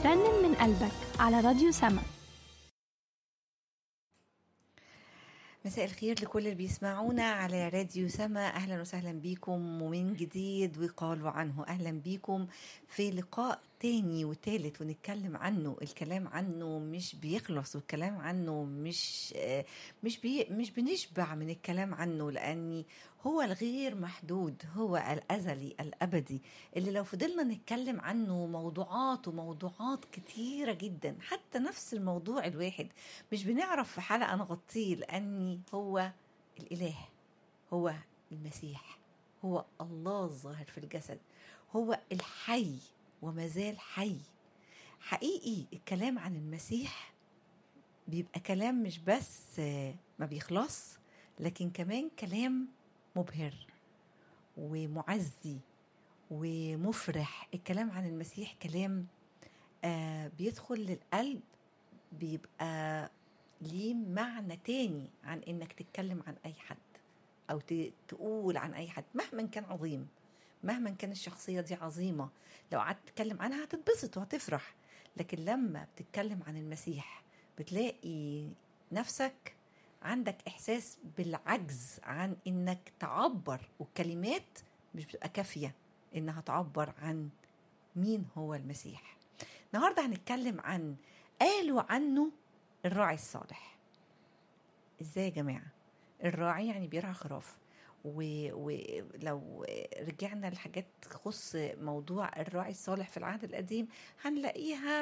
رنن من قلبك على راديو سما. مساء الخير لكل اللي بيسمعونا على راديو سما. أهلا وسهلا بيكم ومن جديد وقالوا عنه. أهلا بيكم في لقاء تاني وتالت ونتكلم عنه. الكلام عنه مش بيخلص والكلام عنه مش بنشبع من الكلام عنه، لأني هو الغير محدود، هو الأزلي الأبدي اللي لو فضلنا نتكلم عنه موضوعات كتيرة جدا، حتى نفس الموضوع الواحد مش بنعرف في حلقة نغطيه، لأني هو الإله، هو المسيح، هو الله الظاهر في الجسد، هو الحي وما زال حي. حقيقي الكلام عن المسيح بيبقى كلام مش بس ما بيخلص، لكن كمان كلام مبهر ومعزي ومفرح. الكلام عن المسيح كلام بيدخل للقلب، بيبقى ليه معنى تاني عن انك تتكلم عن اي حد او تقول عن اي حد مهما كان عظيم، مهما كان الشخصية دي عظيمة. لو قعدت تتكلم عنها هتتبسط وهتفرح، لكن لما بتتكلم عن المسيح بتلاقي نفسك عندك احساس بالعجز عن انك تعبر، والكلمات مش بتبقى كافية انها تعبر عن مين هو المسيح. النهاردة هنتكلم عن قالوا عنه الراعي الصالح. ازاي يا جماعة؟ الراعي يعني بيرعى خراف، ولو رجعنا لحاجات تخص موضوع الراعي الصالح في العهد القديم هنلاقيها